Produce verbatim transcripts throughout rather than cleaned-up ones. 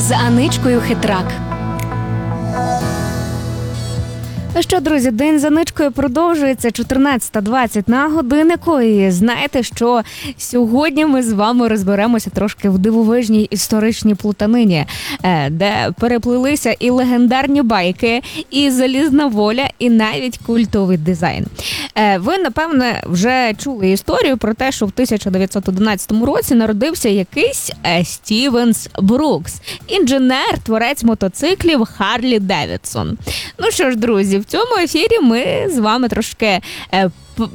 з Аничкою Хитрак. Ну що, друзі, день за ничкою продовжується, чотирнадцята двадцять на годиннику. І знаєте, що сьогодні ми з вами розберемося трошки в дивовижній історичній плутанині, де переплилися і легендарні байки, і залізна воля, і навіть культовий дизайн. Ви, напевне, вже чули історію про те, що в тисяча дев'ятсот одинадцятому році народився якийсь Стівенс Брукс, інженер, творець мотоциклів Харлі Девідсон. Ну що ж, друзі, в цьому ефірі ми з вами трошки е, п-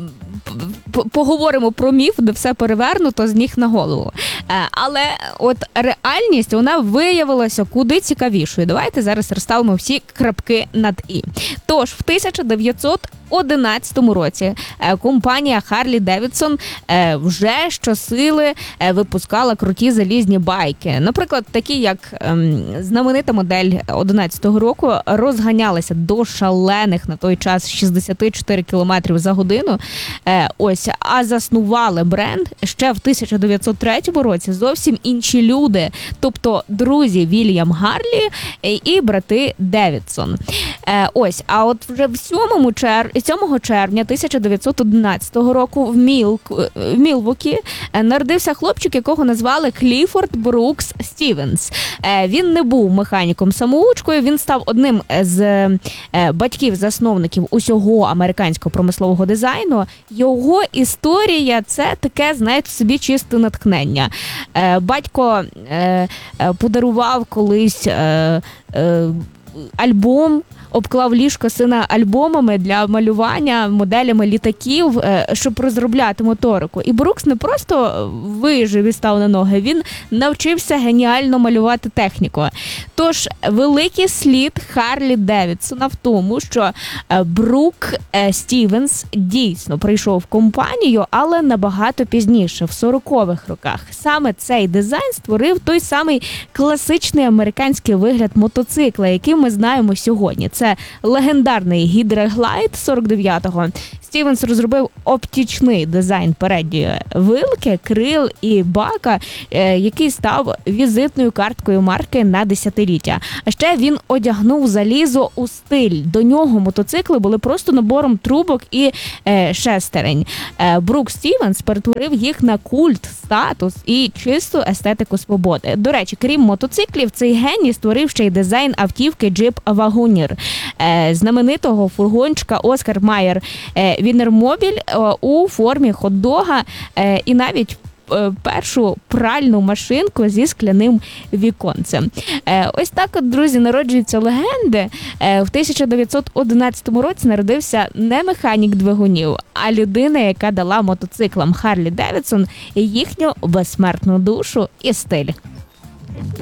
п- поговоримо про міф, де все перевернуто з ніг на голову. Е, але от реальність, вона виявилася куди цікавішою. Давайте зараз розставимо всі крапки над «і». Тож, в тисяча дев'ятсот одинадцятому році е, компанія Харлі Девідсон е, вже щосили е, випускала круті залізні байки. Наприклад, такі як е, знаменита модель одинадцятого року розганялася до шалених на той час шістдесят чотири кілометри за годину. Е, ось, а заснували бренд ще в тисяча дев'ятсот третьому році зовсім інші люди, тобто друзі Вільям Харлі і брати Девідсон. Е, ось, а от вже в сьомому чер... сьомого червня тисяча дев'ятсот одинадцятого року в, Міл... в Мілвокі народився хлопчик, якого назвали Кліфорд Брукс Стівенс. Е, він не був механіком-самоучкою, він став одним з е, батьків-засновників усього американського промислового дизайну. Його історія – це таке, знаєте, собі чисте натхнення. Е, батько е, подарував колись е, е, альбом, обклав ліжко сина альбомами для малювання, моделями літаків, щоб розробляти моторику. І Брукс не просто вижив і став на ноги, він навчився геніально малювати техніку. Тож, великий слід Харлі Девідсона в тому, що Брук Стівенс дійсно прийшов в компанію, але набагато пізніше, в сорокових роках. Саме цей дизайн створив той самий класичний американський вигляд мотоцикла, який ми знаємо сьогодні. Це легендарний гідроглайд сорок дев'ятого. Стівенс розробив оптичний дизайн передньої вилки, крил і бака, який став візитною карткою марки на десятиліття. А ще він одягнув залізо у стиль. До нього мотоцикли були просто набором трубок і е, шестерень. Е, Брук Стівенс перетворив їх на культ, статус і чисту естетику свободи. До речі, крім мотоциклів, цей геній створив ще й дизайн автівки Jeep Wagoneer, е, знаменитого фургончика Оскар Майер е, Вінермобіль е, у формі хот-дога е, і навіть першу пральну машинку зі скляним віконцем. Ось так от, друзі, народжуються легенди. В тисяча дев'ятсот одинадцятому році народився не механік двигунів, а людина, яка дала мотоциклам Харлі Девідсон їхню безсмертну душу і стиль.